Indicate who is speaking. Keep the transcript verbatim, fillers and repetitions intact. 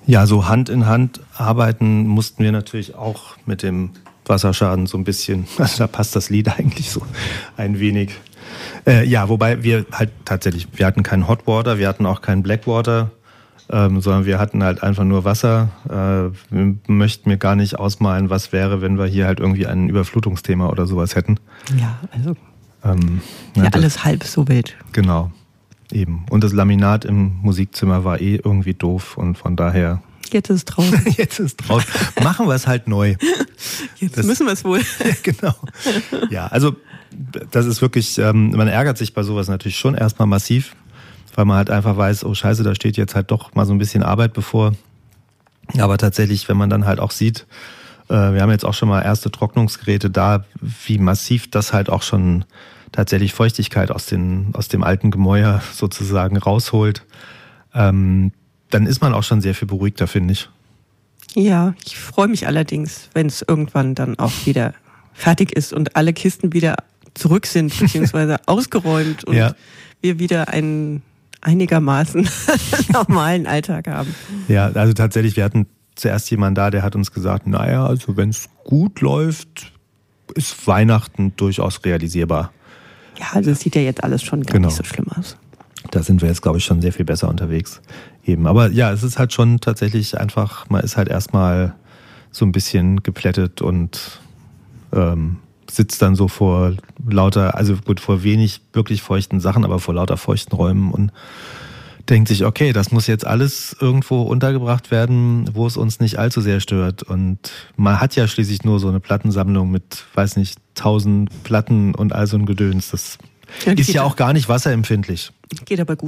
Speaker 1: Ja, so Hand in Hand arbeiten mussten wir natürlich auch mit dem Wasserschaden so ein bisschen. Also da passt das Lied eigentlich so ein wenig. Äh, ja, wobei wir halt tatsächlich, wir hatten keinen Hot Water, wir hatten auch keinen Black Water, ähm, sondern wir hatten halt einfach nur Wasser. Äh, wir möchten mir gar nicht ausmalen, was wäre, wenn wir hier halt irgendwie ein Überflutungsthema oder sowas hätten.
Speaker 2: Ja, also
Speaker 1: ähm,
Speaker 2: ja,
Speaker 1: ja,
Speaker 2: alles halb so wild.
Speaker 1: Genau. Eben. Und das Laminat im Musikzimmer war eh irgendwie doof und von daher...
Speaker 2: Jetzt ist es draußen.
Speaker 1: Jetzt ist es draußen. Machen wir es halt neu.
Speaker 2: Jetzt das, müssen wir es wohl.
Speaker 1: Ja, genau. Ja, also das ist wirklich, ähm, man ärgert sich bei sowas natürlich schon erstmal massiv, weil man halt einfach weiß, oh scheiße, da steht jetzt halt doch mal so ein bisschen Arbeit bevor. Aber tatsächlich, wenn man dann halt auch sieht, äh, wir haben jetzt auch schon mal erste Trocknungsgeräte da, wie massiv das halt auch schon tatsächlich Feuchtigkeit aus, den, aus dem alten Gemäuer sozusagen rausholt, ähm, dann ist man auch schon sehr viel beruhigter, finde ich.
Speaker 2: Ja, ich freue mich allerdings, wenn es irgendwann dann auch wieder fertig ist und alle Kisten wieder zurück sind, beziehungsweise ausgeräumt und ja. wir wieder einen einigermaßen normalen Alltag haben.
Speaker 1: Ja, also tatsächlich, wir hatten zuerst jemanden da, der hat uns gesagt, naja, also wenn es gut läuft, ist Weihnachten durchaus realisierbar.
Speaker 2: Ja, also es sieht ja jetzt alles schon gar
Speaker 1: genau.
Speaker 2: nicht so schlimm aus.
Speaker 1: Da sind wir jetzt, glaube ich, schon sehr viel besser unterwegs. Eben. Aber ja, es ist halt schon tatsächlich einfach, man ist halt erstmal so ein bisschen geplättet und ähm, sitzt dann so vor lauter, also gut, vor wenig wirklich feuchten Sachen, aber vor lauter feuchten Räumen und denkt sich, okay, das muss jetzt alles irgendwo untergebracht werden, wo es uns nicht allzu sehr stört. Und man hat ja schließlich nur so eine Plattensammlung mit, weiß nicht, tausend Platten und all so ein Gedöns. Das ja, ist ja auch gar nicht wasserempfindlich.
Speaker 2: Geht aber gut.